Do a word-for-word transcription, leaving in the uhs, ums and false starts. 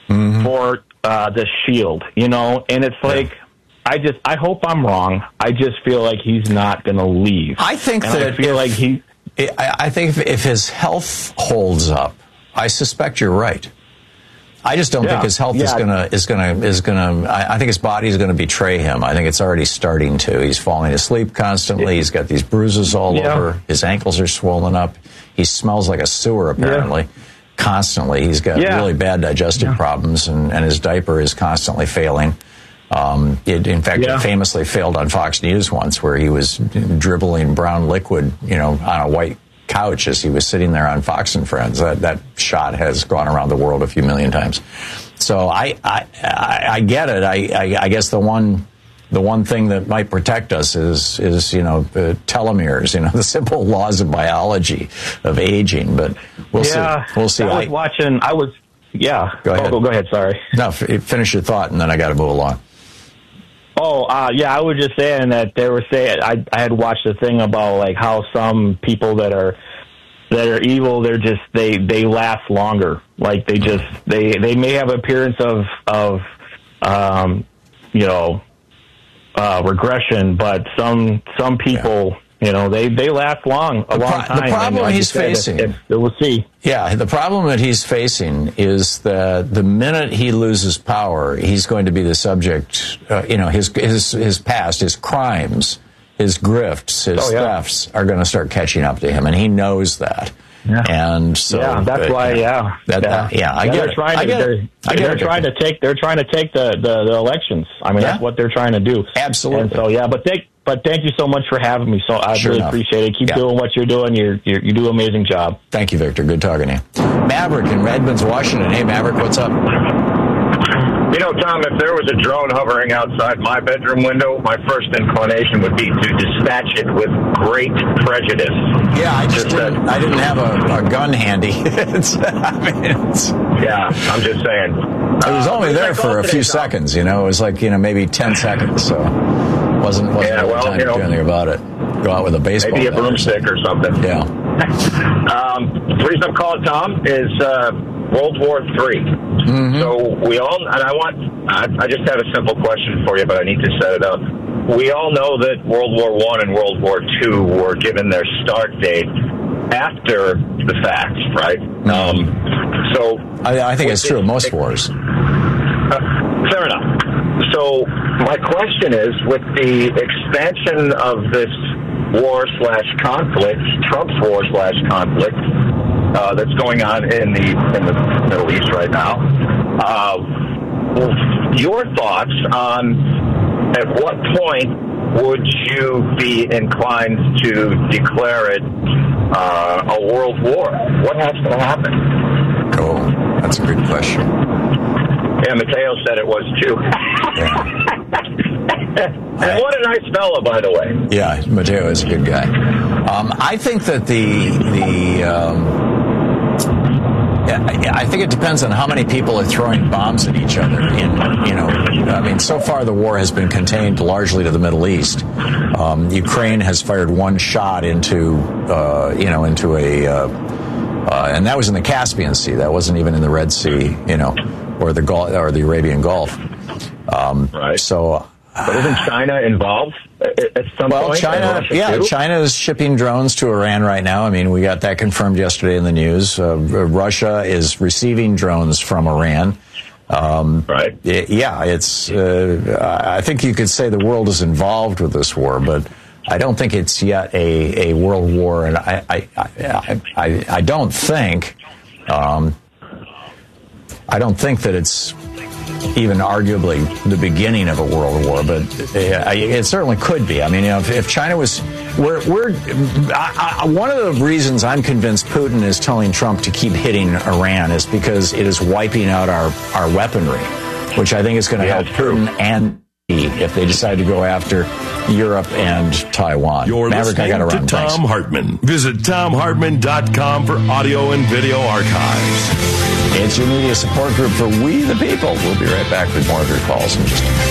mm-hmm. for uh, the Shield, you know? And it's like, yeah. I just, I hope I'm wrong. I just feel like he's not going to leave. I think and that I feel if, like he. I think if, if his health holds up, I suspect you're right. I just don't yeah. think his health yeah. is gonna is gonna is gonna. I, I think his body is gonna betray him. I think it's already starting to. He's falling asleep constantly. He's got these bruises all yeah. over. His ankles are swollen up. He smells like a sewer apparently, yeah. constantly. He's got yeah. really bad digestive yeah. problems, and, and his diaper is constantly failing. Um, it, in fact, yeah. it famously failed on Fox News once, where he was dribbling brown liquid, you know, on a white couch as he was sitting there on Fox and Friends. That that shot has gone around the world a few million times. So I I, I, I get it. I, I I guess the one the one thing that might protect us is is you know uh, telomeres, you know, the simple laws of biology of aging. But we'll yeah, see. We'll see. I was I, watching. I was yeah. Go ahead. Oh, go ahead. Sorry. No, f- finish your thought, and then I got to move along. Oh, uh, yeah, I was just saying that they were saying, I, I had watched a thing about, like, how some people that are, that are evil, they're just, they, they last longer. Like, they just, they, they may have appearance of, of, um, you know, uh, regression, but some, some people, yeah. you know, they, they last long, a the long pro- time. The problem and he's facing. If, if, we'll see. Yeah, the problem that he's facing is that the minute he loses power, he's going to be the subject, uh, you know, his, his, his past, his crimes, his grifts, his oh, yeah. thefts are going to start catching up to him, and he knows that. Yeah. And so, yeah, that's uh, why, yeah, that, yeah, that, yeah, I yeah, get they're it. Trying to, I get they're, it. I get they're it. trying to take, they're trying to take the, the, the elections. I mean, yeah. that's what they're trying to do. Absolutely. And so, yeah, but thank, but thank you so much for having me. So I sure really enough. appreciate it. Keep yeah. doing what you're doing. You're, you're, you do an amazing job. Thank you, Victor. Good talking to you. Maverick in Redmond, Washington. Hey, Maverick, what's up? You know, Tom, if there was a drone hovering outside my bedroom window, my first inclination would be to dispatch it with great prejudice. Yeah, I just, just didn't, that, I didn't have a, a gun handy. it's, I mean, it's, yeah, I'm just saying. It was only uh, there for a few seconds, you know. It was like, you know, maybe ten seconds, so wasn't wasn't yeah, really well, time you to know, do anything about it. Go out with a baseball. Maybe a broomstick or, or something. Yeah. um, the reason I'm calling Tom is uh, World War Three. Mm-hmm. So we all, and I want, I, I just have a simple question for you, but I need to set it up. We all know that World War One and World War Two were given their start date after the facts, right? Mm-hmm. Um, so I, I think it's true of most wars. Uh, fair enough. So my question is, with the expansion of this war slash conflict, Trump's war slash conflict, uh, that's going on in the in the Middle East right now, uh, your thoughts on at what point would you be inclined to declare it uh, a world war? What has to happen? Oh, that's a good question. Yeah, Mateo said it was too. Yeah. And what a nice fella, by the way. Yeah, Mateo is a good guy. Um, I think that the the um, yeah, I think it depends on how many people are throwing bombs at each other. In you know, I mean, so far the war has been contained largely to the Middle East. Um, Ukraine has fired one shot into uh, you know into a uh, uh, and that was in the Caspian Sea. That wasn't even in the Red Sea, you know, or the Gulf or the Arabian Gulf. Um, right. So. But isn't China involved at some well, point? China, yeah, too? China is shipping drones to Iran right now. I mean, we got that confirmed yesterday in the news. Uh, Russia is receiving drones from Iran. Um, right. It, yeah, it's. Uh, I think you could say the world is involved with this war, but I don't think it's yet a, a world war, and I I, I, I, I don't think. Um, I don't think that it's even arguably the beginning of a world war, but it certainly could be. I mean, you know, if, if China was, we're, we're I, I, one of the reasons I'm convinced Putin is telling Trump to keep hitting Iran is because it is wiping out our, our weaponry, which I think is going to yeah, help Putin and if they decide to go after Europe and Taiwan. You're Maverick, listening I gotta run. to Tom Thanks. Hartman. Visit tom hartman dot com for audio and video archives. It's your media support group for We the People. We'll be right back with more of your calls in just a minute.